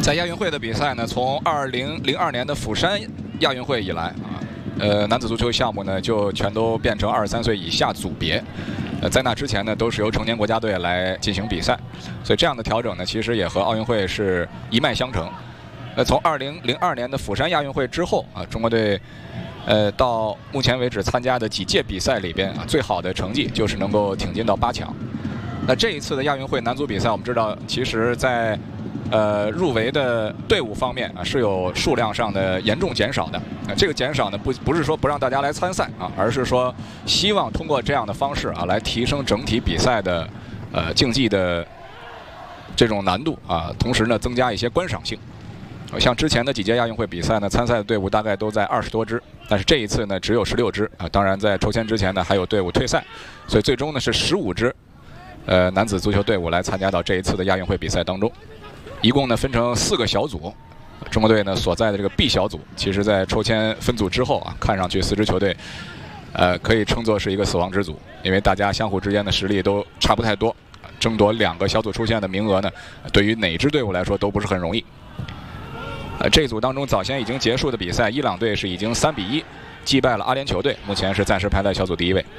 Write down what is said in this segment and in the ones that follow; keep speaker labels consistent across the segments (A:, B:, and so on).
A: 在亚运会的比赛呢，从2002年的釜山亚运会以来啊，男子足球项目呢就全都变成23岁以下组别。在那之前呢，都是由成年国家队来进行比赛，所以这样的调整呢，其实也和奥运会是一脉相承。从2002年的釜山亚运会之后啊，中国队到目前为止参加的几届比赛里边啊，最好的成绩就是能够挺进到8强。那这一次的亚运会男足比赛，我们知道，其实在入围的队伍方面啊，是有数量上的严重减少的。这个减少呢，不是说不让大家来参赛啊，而是说希望通过这样的方式啊，来提升整体比赛的竞技的这种难度啊，同时呢，增加一些观赏性。像之前的几届亚运会比赛呢，参赛的队伍大概都在20多支，但是这一次呢，只有16支啊。当然，在抽签之前呢，还有队伍退赛，所以最终呢是15支男子足球队伍来参加到这一次的亚运会比赛当中。一共呢分成4个小组，中国队呢所在的这个 B 小组，其实在抽签分组之后啊，看上去4支球队，可以称作是一个死亡之组，因为大家相互之间的实力都差不太多，争夺2个小组出线的名额呢，对于哪支队伍来说都不是很容易。这一组当中早先已经结束的比赛，伊朗队是已经3比1击败了阿联酋队，目前是暂时排在小组第1位。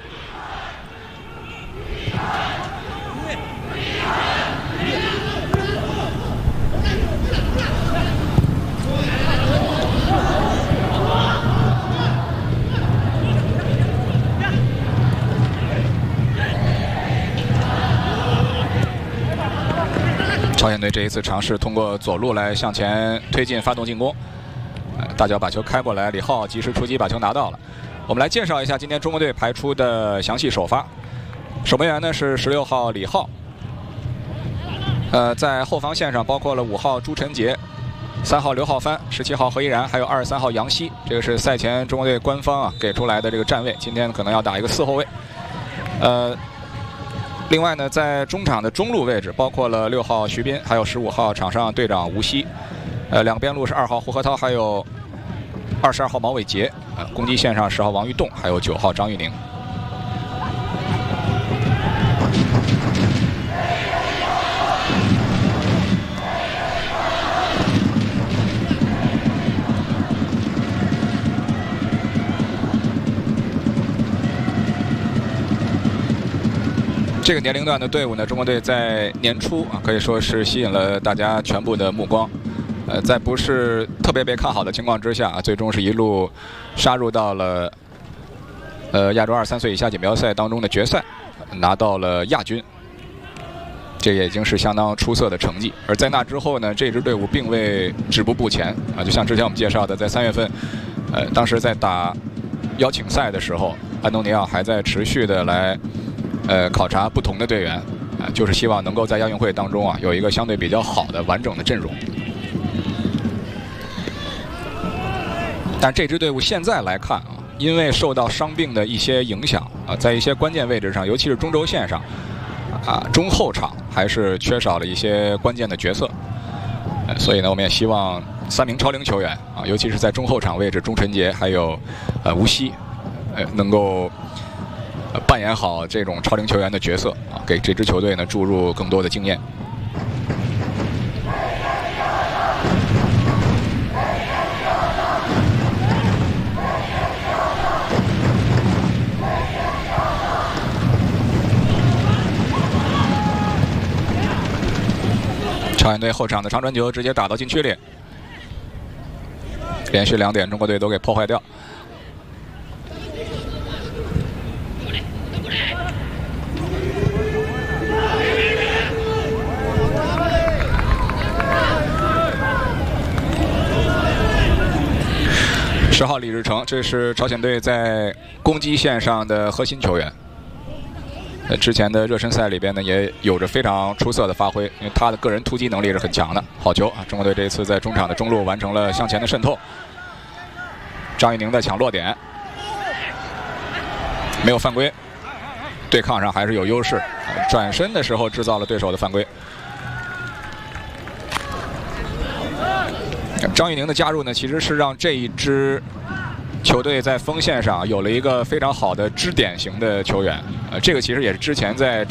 A: 朝鲜队这一次尝试通过左路来向前推进，发动进攻。大脚把球开过来，李浩及时出击把球拿到了。我们来介绍一下今天中国队排出的详细首发。守门员呢是16号李浩。在后防线上包括了5号朱晨杰、3号刘浩帆、17号何依然，还有23号杨希。这个是赛前中国队官方啊给出来的这个站位，今天可能要打一个4后卫。另外呢，在中场的中路位置，包括了6号徐斌，还有15号场上队长吴曦。两边路是2号胡河涛，还有22号毛伟杰。攻击线上10号王玉栋，还有9号张玉宁。这个年龄段的队伍呢，中国队在年初啊，可以说是吸引了大家全部的目光。在不是特别被看好的情况之下啊，最终是一路杀入到了亚洲23岁以下锦标赛当中的决赛，拿到了亚军。这也已经是相当出色的成绩。而在那之后呢，这支队伍并未止步不前啊，就像之前我们介绍的，在3月份，当时在打邀请赛的时候，安东尼奥还在持续的来考察不同的队员啊，就是希望能够在亚运会当中啊有一个相对比较好的完整的阵容。但这支队伍现在来看啊，因为受到伤病的一些影响啊，在一些关键位置上，尤其是中轴线上啊，中后场还是缺少了一些关键的角色。所以呢，我们也希望3名超龄球员啊，尤其是在中后场位置，钟晨杰还有吴曦，能够扮演好这种超龄球员的角色啊，给这支球队呢注入更多的经验。朝鲜队后场的长传球直接打到禁区里，连续2点中国队都给破坏掉。10号李日成，这是朝鲜队在攻击线上的核心球员。之前的热身赛里边呢，也有着非常出色的发挥，因为他的个人突击能力是很强的。好球啊！中国队这次在中场的中路完成了向前的渗透。张玉宁的抢落点没有犯规，对抗上还是有优势。转身的时候制造了对手的犯规。张玉宁的加入呢，其实是让这一支球队在锋线上有了一个非常好的支点型的球员。这个其实也是之前在